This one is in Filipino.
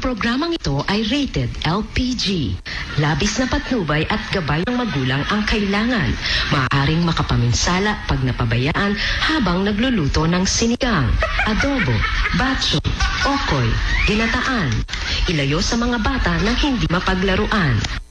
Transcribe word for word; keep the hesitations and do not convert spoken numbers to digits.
programang ito ay rated L P G. Labis na patnubay at gabay ng magulang ang kailangan. Maaaring makapaminsala pag napabayaan habang nagluluto ng sinigang, adobo, batso, okoy, ginataan. Ilayo sa mga bata ng hindi mapaglaruan.